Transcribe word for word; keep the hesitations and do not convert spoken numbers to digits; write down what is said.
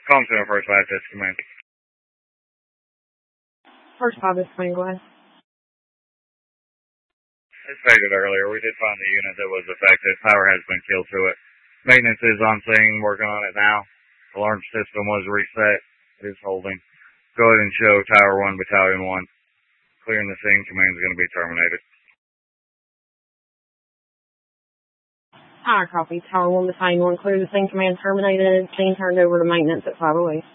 Calm Center First Five Test Command. First Five Test Command, go ahead. As stated earlier, we did find the unit that was affected. Power has been killed to it. Maintenance is on scene, working on it now. Alarm system was reset. It is holding. Go ahead and show Tower one, Battalion one. Clearing the scene, command is going to be terminated. Alright, copy. Tower one, Battalion one, clear the scene, command terminated. Scene turned over to maintenance at five oh eight.